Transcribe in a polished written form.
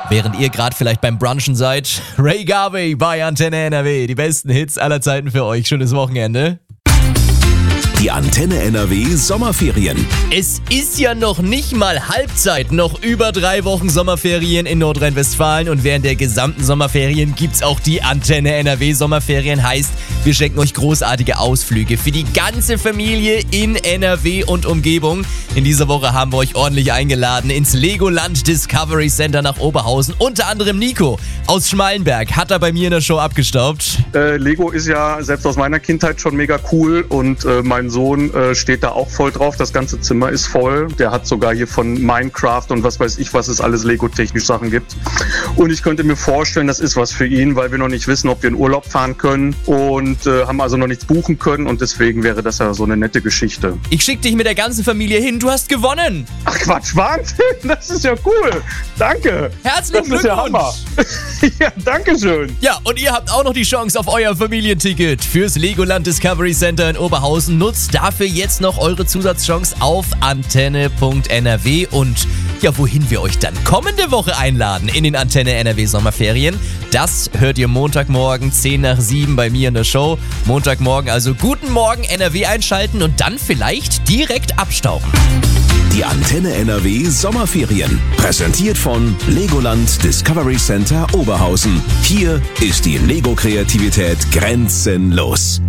Während ihr gerade vielleicht beim Brunchen seid, Ray Garvey bei Antenne NRW. Die besten Hits aller Zeiten für euch. Schönes Wochenende. Die Antenne NRW Sommerferien. Es ist ja noch nicht mal Halbzeit, noch über 3 Wochen Sommerferien in Nordrhein-Westfalen und während der gesamten Sommerferien gibt's auch die Antenne NRW Sommerferien. Heißt, wir schenken euch großartige Ausflüge für die ganze Familie in NRW und Umgebung. In dieser Woche haben wir euch ordentlich eingeladen ins Legoland Discovery Center nach Oberhausen. Unter anderem Nico aus Schmalenberg hat er bei mir in der Show abgestaubt. Lego ist ja selbst aus meiner Kindheit schon mega cool und mein Sohn steht da auch voll drauf. Das ganze Zimmer ist voll. Der hat sogar hier von Minecraft und was weiß ich, was es alles Lego-technisch Sachen gibt. Und ich könnte mir vorstellen, das ist was für ihn, weil wir noch nicht wissen, ob wir in Urlaub fahren können und haben also noch nichts buchen können und deswegen wäre das ja so eine nette Geschichte. Ich schick dich mit der ganzen Familie hin, du hast gewonnen. Ach Quatsch, Wahnsinn, das ist ja cool. Danke. Herzlichen Das ist ja Hammer. Ja, danke schön. Ja, und ihr habt auch noch die Chance auf euer Familienticket fürs Legoland Discovery Center in Oberhausen. Nutzt dafür jetzt noch eure Zusatzchance auf antenne.nrw und ja, wohin wir euch dann kommende Woche einladen in den Antenne NRW Sommerferien, das hört ihr Montagmorgen 10 nach 7 bei mir in der Show. Montagmorgen also guten Morgen NRW einschalten und dann vielleicht direkt abstauben. Die Antenne NRW Sommerferien. Präsentiert von Legoland Discovery Center Oberhausen. Hier ist die Lego-Kreativität grenzenlos.